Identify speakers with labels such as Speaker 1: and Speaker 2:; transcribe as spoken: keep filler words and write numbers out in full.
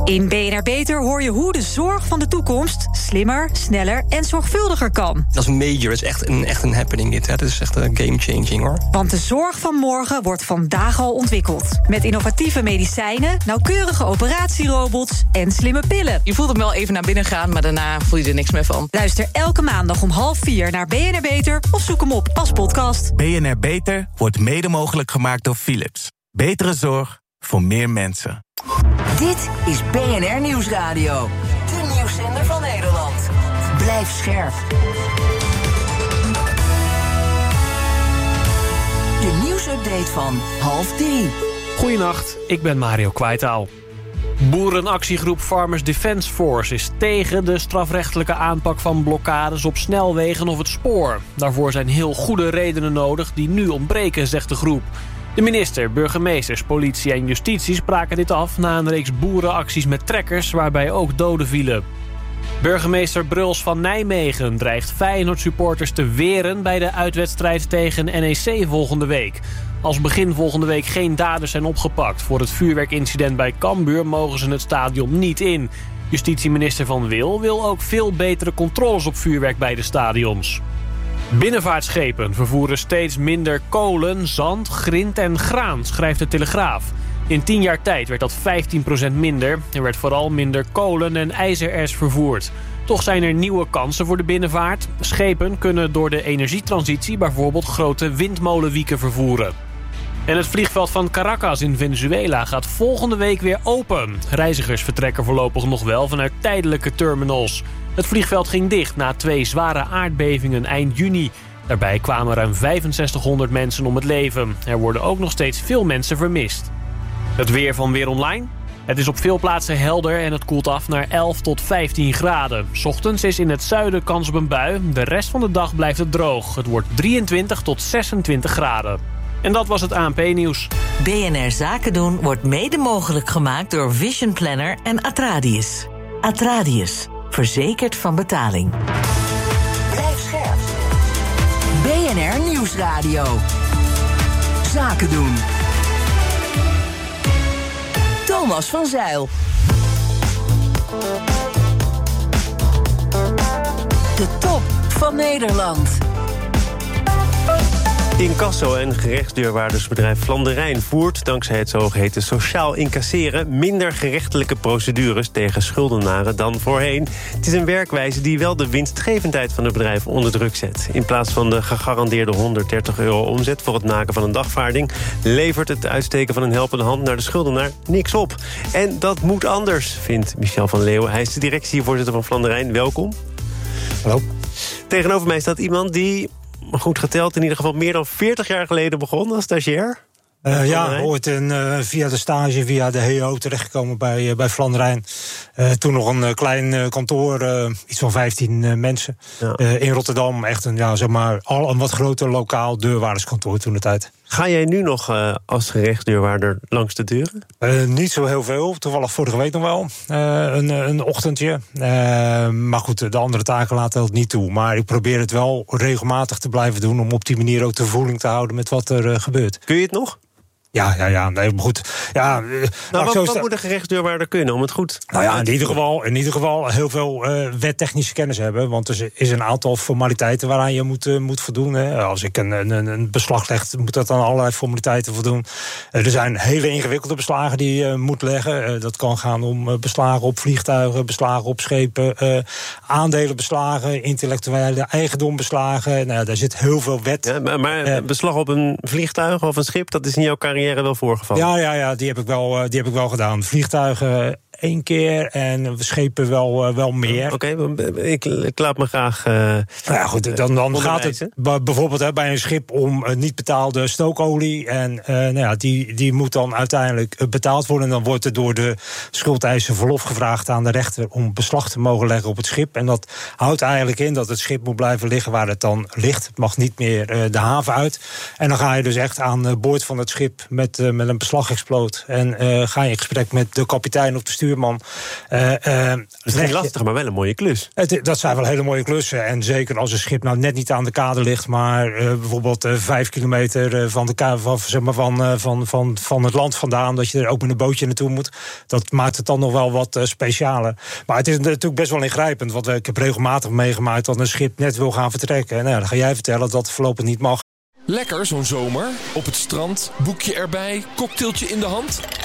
Speaker 1: In B N R Beter hoor je hoe de zorg van de toekomst slimmer, sneller en zorgvuldiger kan.
Speaker 2: Dat is major, dat is echt een, echt een happening dit. Hè. Dat is echt een game-changing, hoor.
Speaker 1: Want de zorg van morgen wordt vandaag al ontwikkeld. Met innovatieve medicijnen, nauwkeurige operatierobots en slimme pillen.
Speaker 3: Je voelt hem wel even naar binnen gaan, maar daarna voel je er niks meer van.
Speaker 1: Luister elke maandag om half vier naar B N R Beter of zoek hem op als podcast.
Speaker 4: B N R Beter wordt mede mogelijk gemaakt door Philips. Betere zorg voor meer mensen.
Speaker 5: Dit is B N R Nieuwsradio. De nieuwszender van Nederland. Blijf scherp. De nieuwsupdate van half drie.
Speaker 6: Goedenacht, ik ben Mario Kwijtaal. Boerenactiegroep Farmers Defence Force is tegen de strafrechtelijke aanpak van blokkades op snelwegen of het spoor. Daarvoor zijn heel goede redenen nodig die nu ontbreken, zegt de groep. De minister, burgemeesters, politie en justitie spraken dit af na een reeks boerenacties met trekkers waarbij ook doden vielen. Burgemeester Bruls van Nijmegen dreigt Feyenoord-supporters te weren bij de uitwedstrijd tegen N E C volgende week. Als begin volgende week geen daders zijn opgepakt voor het vuurwerkincident bij Cambuur mogen ze het stadion niet in. Justitieminister Van Wil wil ook veel betere controles op vuurwerk bij de stadions. Binnenvaartschepen vervoeren steeds minder kolen, zand, grind en graan, schrijft de Telegraaf. In tien jaar tijd werd dat vijftien procent minder. Er werd vooral minder kolen en ijzererts vervoerd. Toch zijn er nieuwe kansen voor de binnenvaart. Schepen kunnen door de energietransitie bijvoorbeeld grote windmolenwieken vervoeren. En het vliegveld van Caracas in Venezuela gaat volgende week weer open. Reizigers vertrekken voorlopig nog wel vanuit tijdelijke terminals. Het vliegveld ging dicht na twee zware aardbevingen eind juni. Daarbij kwamen ruim vijfenzestighonderd mensen om het leven. Er worden ook nog steeds veel mensen vermist. Het weer van Weer Online. Het is op veel plaatsen helder en het koelt af naar elf tot vijftien graden. 's Ochtends is in het zuiden kans op een bui. De rest van de dag blijft het droog. Het wordt drieëntwintig tot zesentwintig graden. En dat was het A N P-nieuws.
Speaker 5: B N R Zaken doen wordt mede mogelijk gemaakt door Vision Planner en Atradius. Atradius, verzekerd van betaling. Blijf scherp. B N R Nieuwsradio. Zaken doen. Thomas van Zijl. De top van Nederland.
Speaker 7: Incasso en gerechtsdeurwaardersbedrijf Flanderijn voert, dankzij het zogeheten sociaal incasseren, minder gerechtelijke procedures tegen schuldenaren dan voorheen. Het is een werkwijze die wel de winstgevendheid van het bedrijf onder druk zet. In plaats van de gegarandeerde honderddertig euro omzet voor het maken van een dagvaarding, levert het uitsteken van een helpende hand naar de schuldenaar niks op. En dat moet anders, vindt Michel van Leeuwen. Hij is de directievoorzitter van Flanderijn. Welkom.
Speaker 8: Hallo.
Speaker 7: Tegenover mij staat iemand die, goed geteld, in ieder geval meer dan veertig jaar geleden begon als stagiair.
Speaker 8: Uh, ja, ooit een, uh, via de stage, via de H E O terechtgekomen bij, uh, bij Flanderijn. Uh, toen nog een uh, klein uh, kantoor, uh, iets van vijftien uh, mensen. Ja. Uh, in Rotterdam, echt een, ja, zeg maar, al een wat groter lokaal deurwaarderskantoor toen de tijd. Ga jij nu nog uh, als gerechtsdeurwaarder langs de deuren? Uh, niet zo heel veel, toevallig vorige week nog wel. Uh, een, een ochtendje. Uh, maar goed, de andere taken laten dat niet toe. Maar ik probeer het wel regelmatig te blijven doen, om op die manier ook de voeling te houden met wat er uh, gebeurt.
Speaker 7: Kun je het nog?
Speaker 8: Ja, ja, ja, nee, maar goed. Ja,
Speaker 7: nou, wat, wat moet een gerechtsdeurwaarder kunnen om het goed...
Speaker 8: Nou ja, in ieder geval, in ieder geval heel veel uh, wettechnische kennis hebben. Want er is een aantal formaliteiten waaraan je moet, uh, moet voldoen. Hè. Als ik een, een, een beslag leg, moet dat aan allerlei formaliteiten voldoen. Uh, er zijn hele ingewikkelde beslagen die je uh, moet leggen. Uh, dat kan gaan om uh, beslagen op vliegtuigen, beslagen op schepen, uh, aandelenbeslagen, intellectuele eigendombeslagen. Nou, daar zit heel veel wet.
Speaker 7: Ja, maar maar uh, beslag op een vliegtuig of een schip, dat is in jouw carrière wel voorgevallen?
Speaker 8: Ja, ja, ja, die heb ik wel, die heb ik wel gedaan. Vliegtuigen één keer en schepen wel, uh, wel meer.
Speaker 7: Oké, okay, ik, ik laat me graag uh,
Speaker 8: nou ja, goed, dan, dan gaat het bijvoorbeeld hè, bij een schip om uh, niet betaalde stookolie. En uh, nou ja, die, die moet dan uiteindelijk uh, betaald worden. En dan wordt er door de schuldeiser verlof gevraagd aan de rechter om beslag te mogen leggen op het schip. En dat houdt eigenlijk in dat het schip moet blijven liggen waar het dan ligt. Het mag niet meer uh, de haven uit. En dan ga je dus echt aan uh, boord van het schip met, uh, met een beslagexploot. En uh, ga je in gesprek met de kapitein op de stuur stuurman. Uh, uh,
Speaker 7: Het is niet lastig, maar wel een mooie klus.
Speaker 8: Het, dat zijn wel hele mooie klussen. En zeker als een schip nou net niet aan de kade ligt, maar uh, bijvoorbeeld uh, vijf kilometer uh, van, de kade, van, zeg maar van, uh, van, van, van het land vandaan, dat je er ook met een bootje naartoe moet. Dat maakt het dan nog wel wat uh, specialer. Maar het is natuurlijk best wel ingrijpend. Want ik heb regelmatig meegemaakt dat een schip net wil gaan vertrekken. En nou, dan ga jij vertellen dat dat voorlopig niet mag.
Speaker 9: Lekker zo'n zomer. Op het strand, boekje erbij, cocktailtje in de hand.